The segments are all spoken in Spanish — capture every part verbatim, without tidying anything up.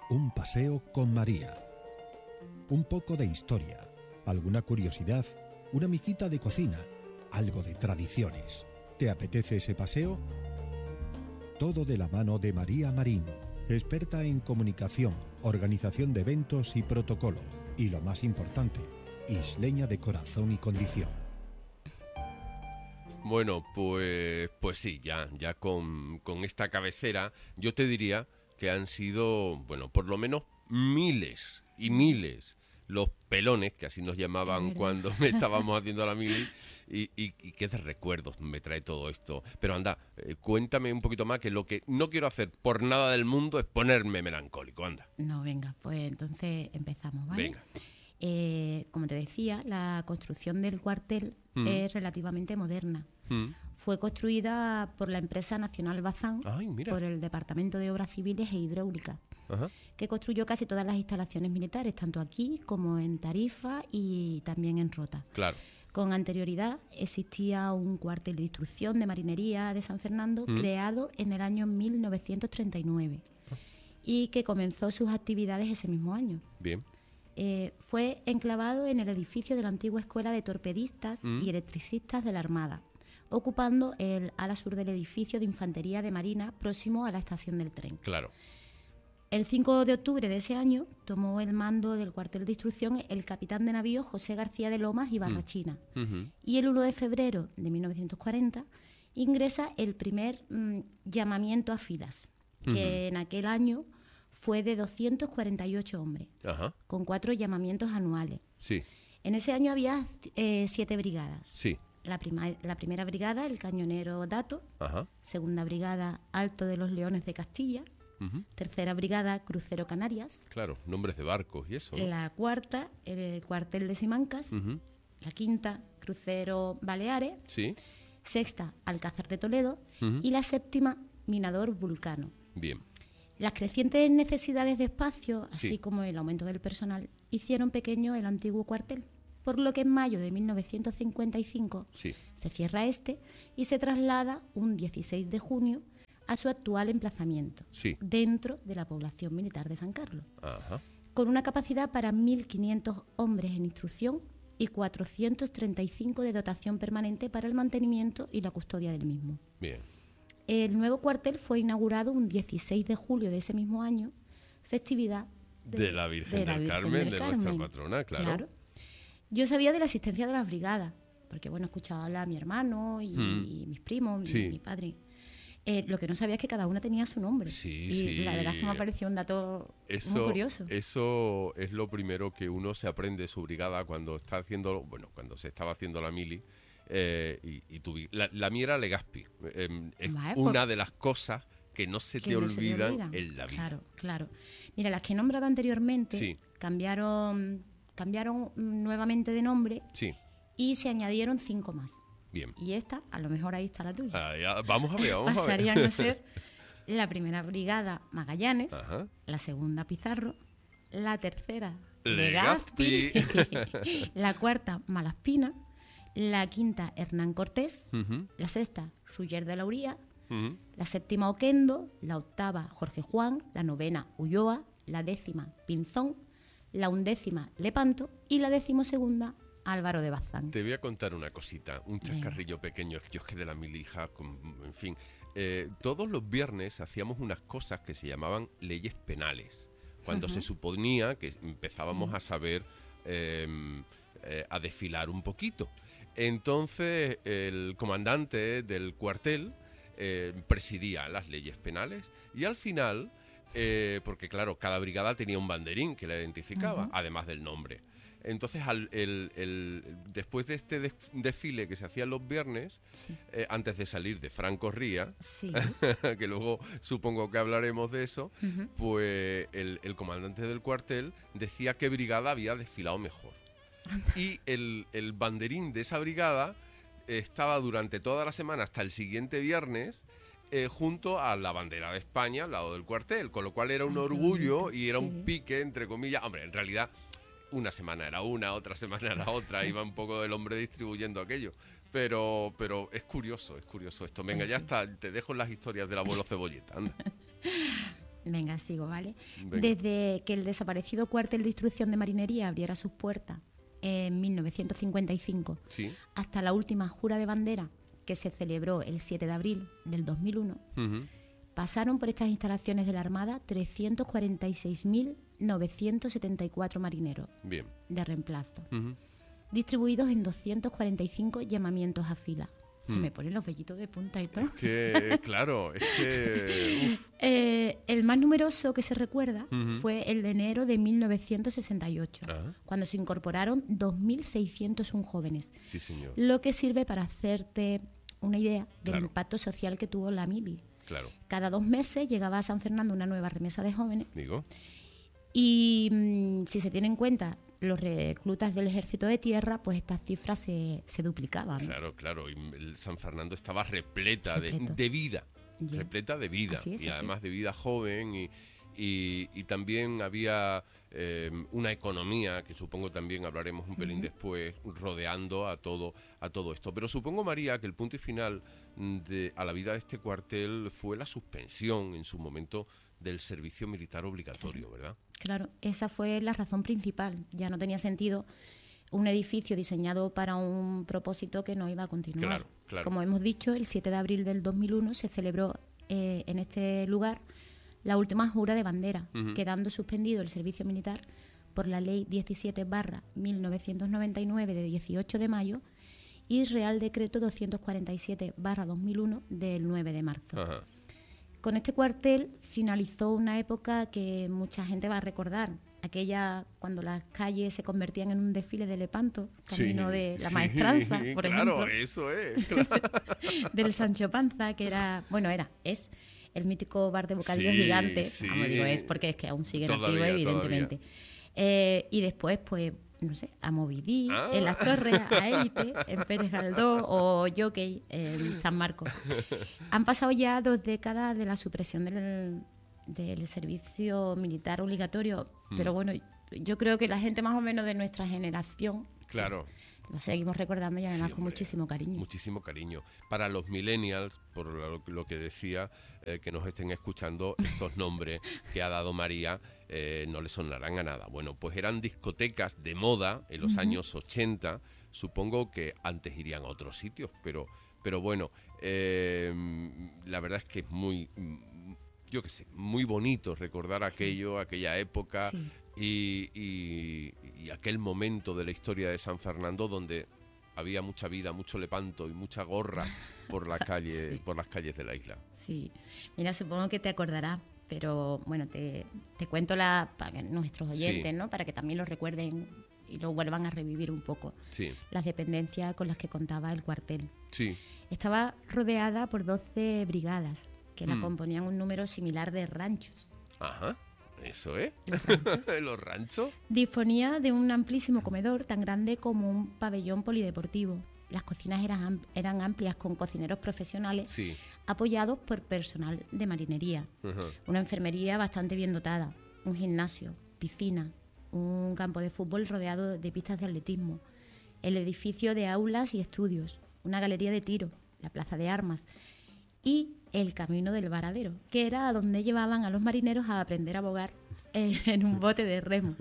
Un paseo con María. Un poco de historia, alguna curiosidad, una miquita de cocina, algo de tradiciones. ¿Te apetece ese paseo? Todo de la mano de María Marín, experta en comunicación, organización de eventos y protocolo. Y lo más importante, isleña de corazón y condición. Bueno, pues, pues sí, ya, ya con, con esta cabecera, yo te diría que han sido, bueno, por lo menos miles y miles los pelones, que así nos llamaban cuando me estábamos haciendo la mili, y, y, y qué de recuerdos me trae todo esto. Pero anda, eh, cuéntame un poquito más, que lo que no quiero hacer por nada del mundo es ponerme melancólico, anda. No, venga, pues entonces empezamos, ¿vale? Venga. Eh, como te decía, la construcción del cuartel mm. es relativamente moderna. Mm. Fue construida por la empresa Nacional Bazán, Ay, por el Departamento de Obras Civiles e Hidráulicas, Ajá. que construyó casi todas las instalaciones militares, tanto aquí como en Tarifa y también en Rota. Claro. Con anterioridad existía un cuartel de instrucción de marinería de San Fernando mm. creado en el año mil novecientos treinta y nueve ah. y que comenzó sus actividades ese mismo año. Bien. Eh, fue enclavado en el edificio de la antigua Escuela de Torpedistas mm. y Electricistas de la Armada, ocupando el ala sur del edificio de Infantería de Marina próximo a la estación del tren. Claro. El cinco de octubre de ese año tomó el mando del cuartel de instrucción el capitán de navío José García de Lomas y Barrachina. Mm. Uh-huh. Y el uno de febrero de mil novecientos cuarenta ingresa el primer mm, llamamiento a filas, uh-huh. que en aquel año fue de doscientos cuarenta y ocho hombres, Ajá. con cuatro llamamientos anuales. Sí. En ese año había eh, siete brigadas. Sí. La, prima, la primera brigada, el cañonero Dato. Ajá. Segunda brigada, Alto de los Leones de Castilla. Uh-huh. Tercera brigada, Crucero Canarias. Claro, nombres de barcos y eso, ¿no? La cuarta, el cuartel de Simancas. Uh-huh. La quinta, Crucero Baleares. Sí. Sexta, Alcázar de Toledo. Uh-huh. Y la séptima, Minador Vulcano. Bien. Las crecientes necesidades de espacio, así sí. como el aumento del personal, hicieron pequeño el antiguo cuartel, por lo que en mayo de mil novecientos cincuenta y cinco sí. se cierra este y se traslada un dieciséis de junio a su actual emplazamiento, sí. dentro de la población militar de San Carlos, Ajá. con una capacidad para mil quinientos hombres en instrucción y cuatrocientos treinta y cinco de dotación permanente para el mantenimiento y la custodia del mismo. Bien. El nuevo cuartel fue inaugurado un dieciséis de julio de ese mismo año, festividad de, de la Virgen, de la del, Virgen Carmen, del Carmen, de nuestra patrona, claro. claro. Yo sabía de la existencia de las brigadas, porque bueno, escuchaba hablar a mi hermano y, mm. y mis primos, sí. mi, mi padre. Eh, lo que no sabía es que cada una tenía su nombre. Sí, y sí. la verdad es que me pareció un dato eso, muy curioso. Eso es lo primero que uno se aprende de su brigada cuando está haciendo, bueno, cuando se estaba haciendo la mili. Eh, y, y tu, la, la mía era Legazpi. Eh, es vale, una por... de las cosas que no se te no olvidan se te en la vida. Claro, claro. Mira, las que he nombrado anteriormente sí. cambiaron, cambiaron nuevamente de nombre sí. y se añadieron cinco más. Bien. Y esta, a lo mejor ahí está la tuya. Ah, ya, vamos a ver, vamos Pasarían a ver. a ser la primera brigada Magallanes, Ajá. la segunda Pizarro, la tercera Legazpi, Legazpi la cuarta Malaspina, la quinta Hernán Cortés, uh-huh. la sexta Ruller de la Uría, uh-huh. la séptima Oquendo, la octava Jorge Juan, la novena Ulloa, la décima Pinzón, la undécima Lepanto y la decimosegunda Álvaro de Bazán. Te voy a contar una cosita, un chascarrillo Venga. pequeño, yo es que de la milija, en fin, eh, todos los viernes hacíamos unas cosas que se llamaban leyes penales, cuando uh-huh. se suponía que empezábamos uh-huh. a saber, eh, eh, a desfilar un poquito. Entonces el comandante del cuartel eh, presidía las leyes penales y al final, eh, porque claro, cada brigada tenía un banderín que la identificaba, uh-huh. además del nombre. Entonces, al, el, el, después de este des, desfile que se hacía los viernes, sí. eh, antes de salir de Franco Ría, sí. que luego supongo que hablaremos de eso, uh-huh. pues el, el comandante del cuartel decía qué brigada había desfilado mejor. Y el, el banderín de esa brigada estaba durante toda la semana hasta el siguiente viernes eh, junto a la bandera de España al lado del cuartel, con lo cual era un Ay, orgullo y era sí. un pique, entre comillas. Hombre, en realidad una semana era una, otra semana era otra, iba un poco el hombre distribuyendo aquello. Pero, pero es curioso, es curioso esto. Venga, Ay, ya sí. está, te dejo las historias del abuelo Cebolleta, anda. Venga, sigo, ¿vale? Venga. Desde que el desaparecido cuartel de instrucción de marinería abriera sus puertas en mil novecientos cincuenta y cinco, sí, hasta la última jura de bandera, que se celebró el siete de abril del dos mil uno, uh-huh. pasaron por estas instalaciones de la Armada trescientos cuarenta y seis mil novecientos setenta y cuatro marineros Bien. de reemplazo, Uh-huh. distribuidos en doscientos cuarenta y cinco llamamientos a fila. Se Mm. me ponen los vellitos de punta y todo. Es que, claro, es que... uf. Eh, el más numeroso que se recuerda Ujú. fue el de enero de mil novecientos sesenta y ocho, Ah, cuando se incorporaron dos mil seiscientos uno jóvenes, sí, señor. lo que sirve para hacerte una idea del Claro. impacto social que tuvo la mili. Claro, Cada dos meses llegaba a San Fernando una nueva remesa de jóvenes digo. y mm, si se tiene en cuenta los reclutas del ejército de tierra, pues estas cifras se, se duplicaban. ¿no? Claro, claro. Y el San Fernando estaba repleta de, Repleto. de vida. Ya. Repleta de vida. Así es, y así además es. de vida joven. Y, y, y también había eh, una economía, que supongo también hablaremos un pelín Ujú. después, rodeando a todo, a todo esto. Pero supongo, María, que el punto y final de, a la vida de este cuartel fue la suspensión en su momento del servicio militar obligatorio, ¿verdad? Claro, esa fue la razón principal. Ya no tenía sentido un edificio diseñado para un propósito que no iba a continuar. Claro, claro. Como hemos dicho, el siete de abril del dos mil uno se celebró eh, en este lugar la última jura de bandera, Ujú. quedando suspendido el servicio militar por la Ley diecisiete barra mil novecientos noventa y nueve de dieciocho de mayo y Real Decreto doscientos cuarenta y siete barra dos mil uno del nueve de marzo. Ajá. Con este cuartel finalizó una época que mucha gente va a recordar, aquella cuando las calles se convertían en un desfile de Lepanto, camino Sí, de la sí, Maestranza, por claro, ejemplo, eso es, claro. del Sancho Panza, que era, bueno, era, es el mítico bar de bocadillos Sí, gigante, sí. vamos, digo es porque es que aún sigue en activo, Todavía, evidentemente. Eh, y después, pues, no sé, a Movidí, Ah. en Las Torres, a Élite, en Pérez Galdós o Jockey, en San Marcos. Han pasado ya dos décadas de la supresión del, del servicio militar obligatorio, Mm. pero bueno, yo creo que la gente más o menos de nuestra generación Claro. lo seguimos recordando y además Sí, con hombre, muchísimo cariño. Muchísimo cariño. Para los millennials, por lo, lo que decía, eh, que nos estén escuchando, estos nombres que ha dado María eh, no les sonarán a nada. Bueno, pues eran discotecas de moda en los Ujú. años ochenta. Supongo que antes irían a otros sitios, pero, pero bueno, eh, la verdad es que es muy, mm, yo qué sé, muy bonito recordar Sí. aquello, aquella época. Sí. Y, y- y aquel momento de la historia de San Fernando donde había mucha vida, mucho lepanto y mucha gorra por la calle, Sí. por las calles de la isla. Sí, mira, supongo que te acordarás, pero bueno, te, te cuento la, para que nuestros oyentes, Sí. ¿no? Para que también lo recuerden y lo vuelvan a revivir un poco, Sí, las dependencias con las que contaba el cuartel. sí, Estaba rodeada por doce brigadas, que la Mm. componían un número similar de ranchos. ajá, eso es. Los ranchos. Los ranchos. Disponía de un amplísimo comedor tan grande como un pabellón polideportivo. Las cocinas eran, am- eran amplias con cocineros profesionales Sí. apoyados por personal de marinería. Ajá. Una enfermería bastante bien dotada, un gimnasio, piscina, un campo de fútbol rodeado de pistas de atletismo, el edificio de aulas y estudios, una galería de tiro, la plaza de armas y el camino del varadero, que era a donde llevaban a los marineros a aprender a bogar eh, en un bote de remo.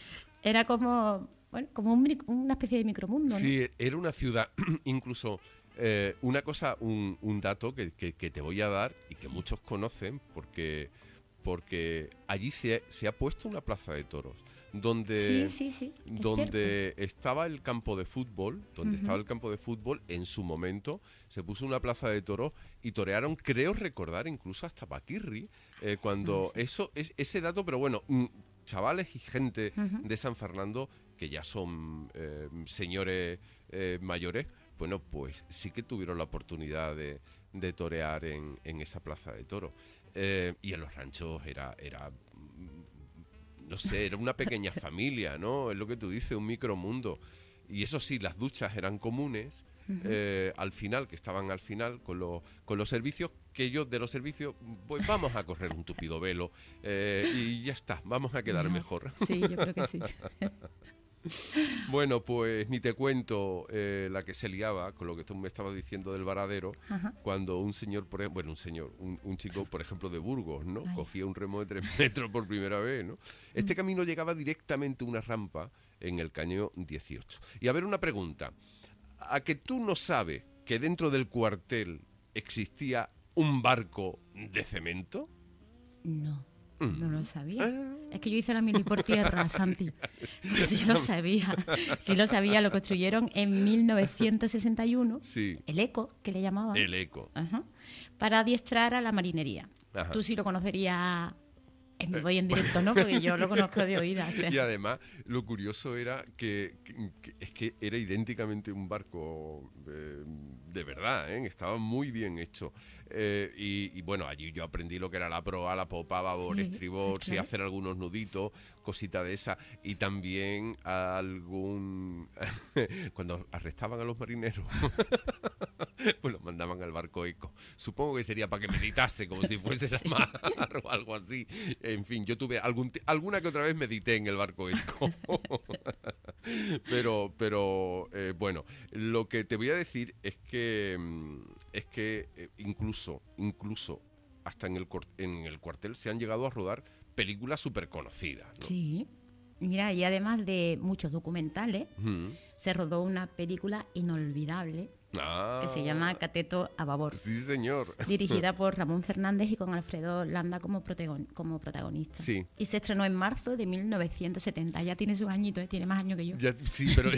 Era como, bueno, como un micro- una especie de micromundo, ¿no? Sí, era una ciudad, incluso eh, una cosa, un, un dato que, que- que te voy a dar y que Sí. muchos conocen porque, porque allí se, se ha puesto una plaza de toros donde... Sí, sí, sí. es cierto. donde estaba el campo de fútbol, donde Ujú. estaba el campo de fútbol, en su momento se puso una plaza de toros y torearon, creo recordar, incluso hasta Paquirri, eh, cuando no sé. eso es ese dato, pero bueno, mm, chavales y gente Ujú. de San Fernando que ya son eh, señores eh, mayores, bueno, pues sí que tuvieron la oportunidad de, de torear en, en esa plaza de toros. Eh, y en los ranchos era, era mm, no sé, era una pequeña familia, ¿no? Es lo que tú dices, un micromundo. Y eso sí, las duchas eran comunes, eh, al final, que estaban al final con, los con los servicios, que ellos de los servicios, pues vamos a correr un tupido velo eh, y ya está, vamos a quedar Ajá. mejor. Sí, yo creo que sí. Bueno, pues ni te cuento eh, la que se liaba con lo que tú me estabas diciendo del varadero. Ajá. Cuando un señor, por ejemplo, bueno, un señor, un, un chico, por ejemplo, de Burgos, ¿no? Ay. Cogía un remo de tres metros por primera vez, ¿no? Este mm. camino llegaba directamente a una rampa en el Caño dieciocho. Y a ver, una pregunta. ¿A que tú no sabes que dentro del cuartel existía un barco de cemento? No. No lo sabía. Ah. Es que yo hice la mili por tierra, Santi. Sí lo sabía. Sí lo sabía. Lo construyeron en mil novecientos sesenta y uno. Sí. El ECO, que le llamaban. El ECO. Ajá. Para adiestrar a la marinería. Ajá. Tú sí lo conocerías en vivo y en directo, ¿no? Porque yo lo conozco de oídas. O sea. Y además, lo curioso era que, que, que es que era idénticamente un barco de, de verdad, ¿eh? Estaba muy bien hecho. Eh, y, y bueno, allí yo aprendí lo que era la proa, la popa, babor, sí, estribor, claro. Sí, hacer algunos nuditos, cosita de esa. Y también algún... cuando arrestaban a los marineros, pues los mandaban al barco ECO. Supongo que sería para que meditase, como si fuese la mar o algo así. En fin, yo tuve algún t- alguna que otra vez medité en el barco ECO. pero, pero eh, bueno, lo que te voy a decir es que... es que eh, incluso, incluso hasta en el, en el cuartel se han llegado a rodar películas súper conocidas, ¿no? Sí. Mira, y además de muchos documentales, uh-huh. se rodó una película inolvidable ah, que se llama Cateto a babor. Sí, señor. Dirigida por Ramón Fernández y con Alfredo Landa como, protagon- como protagonista. Sí. Y se estrenó en marzo de mil novecientos setenta. Ya tiene sus añitos, ¿eh? Tiene más años que yo. Ya, sí, pero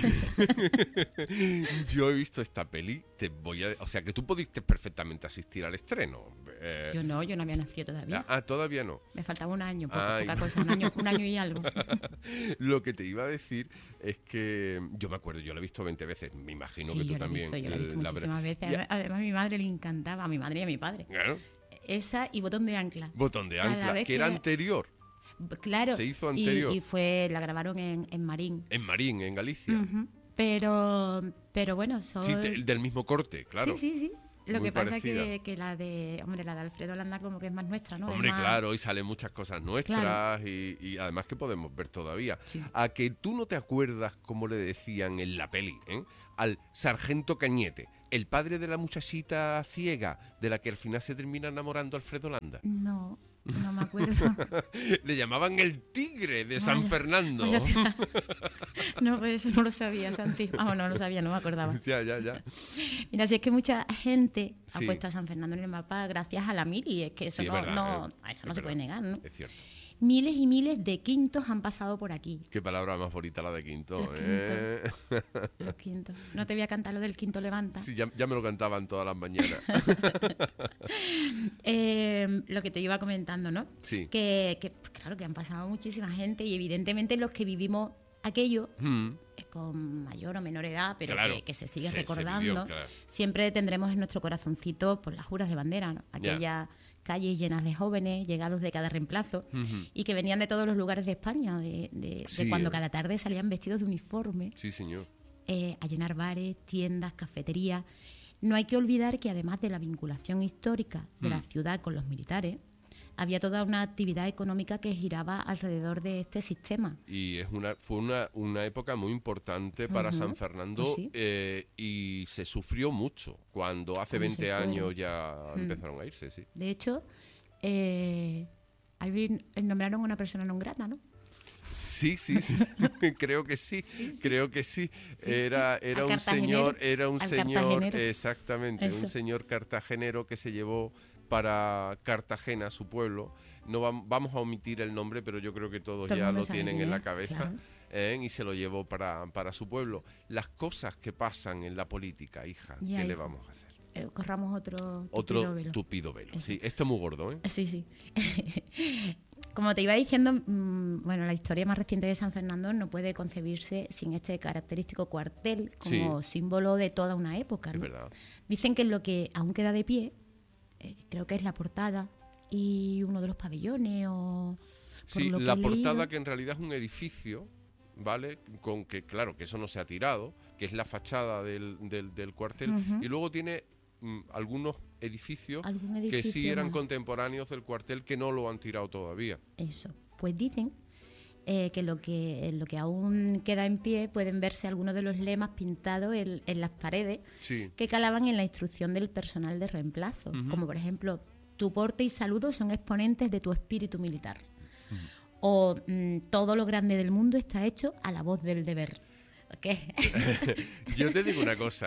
yo he visto esta peli. Te voy a, o sea, que tú pudiste perfectamente asistir al estreno. Eh, yo no, yo no había nacido todavía. Ah, todavía no. Me faltaba un año, poca, poca cosa, un año, un año y algo. Lo que te iba a decir es que yo me acuerdo, yo la he visto veinte veces, me imagino sí, que tú yo también. Visto, yo la he visto la muchísimas veces. Ya. Además, a mi madre le encantaba, a mi madre y a mi padre. Claro. Esa y Botón de Ancla. Botón de Ancla, que, que era anterior. Claro. Se hizo anterior. Y, y fue, la grabaron en, en Marín. En Marín, en Galicia. Uh-huh. Pero, pero bueno, son... Sí, de, del mismo corte, claro. Sí, sí, sí. Lo Muy que pasa es que, que la de hombre la de Alfredo Landa como que es más nuestra, ¿no? Hombre, más... claro, y salen muchas cosas nuestras, claro. y, y además que podemos ver todavía. Sí. A que tú no te acuerdas cómo le decían en la peli, ¿eh? Al sargento Cañete, el padre de la muchachita ciega de la que al final se termina enamorando Alfredo Landa. No, no me acuerdo. Le llamaban el tigre de vaya, San Fernando. Vaya. No, pues eso no lo sabía, Santi. Vamos, no lo sabía, no me acordaba. Ya, ya, ya. Mira, si es que mucha gente sí. ha puesto a San Fernando en el mapa gracias a la mili, es que eso sí, no, verdad, no, eh, eso no se verdad. puede negar, ¿no? Es cierto. Miles y miles de quintos han pasado por aquí. Qué palabra más bonita la de quinto. Los ¿eh? quintos. Los quintos. No te voy a cantar lo del quinto levanta. Sí, ya, ya me lo cantaban todas las mañanas. eh, lo que te iba comentando, ¿no? Sí. Que, que claro, que han pasado muchísima gente y evidentemente los que vivimos aquello mm. con mayor o menor edad, pero claro. que, que se sigue se, recordando, se vivió, claro. siempre tendremos en nuestro corazoncito por las juras de bandera, ¿no? Aquella... Yeah. calles llenas de jóvenes, llegados de cada reemplazo, uh-huh. y que venían de todos los lugares de España, de, de, sí, de cuando eh. cada tarde salían vestidos de uniforme, sí, señor. Eh, a llenar bares, tiendas, cafeterías. No hay que olvidar que además de la vinculación histórica de mm. la ciudad con los militares, había toda una actividad económica que giraba alrededor de este sistema. Y es una fue una, una época muy importante para uh-huh. San Fernando, pues sí. eh, y se sufrió mucho cuando hace veinte años ya hmm. empezaron a irse, sí. De hecho, eh, nombraron una persona non grata, ¿no? Sí, sí, sí. Creo que sí, sí, sí. Creo que sí. sí era sí. era Al un señor, era un señor, cartagenero. Exactamente, Eso. un señor cartagenero que se llevó para Cartagena, su pueblo. No va, vamos a omitir el nombre, pero yo creo que todos Todo ya lo sabe, tienen ¿eh? en la cabeza. Claro. ¿eh? Y se lo llevó para, para su pueblo. Las cosas que pasan en la política, hija, ya, ¿qué hijo. le vamos a hacer? Eh, corramos otro Otro tupido velo. tupido velo. Sí, esto es muy gordo, ¿eh? Sí, sí. Como te iba diciendo, mmm, bueno, la historia más reciente de San Fernando no puede concebirse sin este característico cuartel como sí. símbolo de toda una época, ¿no? Es verdad. Dicen que lo que aún queda de pie, eh, creo que es la portada y uno de los pabellones o... Sí, lo que la he portada leído. Que en realidad es un edificio, ¿vale? Con que, claro, que eso no se ha tirado, que es la fachada del, del, del cuartel, uh-huh. y luego tiene mm, algunos edificios edificio que sí eran más? contemporáneos del cuartel que no lo han tirado todavía. Eso, pues dicen eh, que lo que en lo que aún queda en pie pueden verse algunos de los lemas pintados en, en las paredes sí. que calaban en la instrucción del personal de reemplazo, uh-huh. como por ejemplo, tu porte y saludo son exponentes de tu espíritu militar. Uh-huh. O mm, todo lo grande del mundo está hecho a la voz del deber. ¿Qué? Yo te digo una cosa.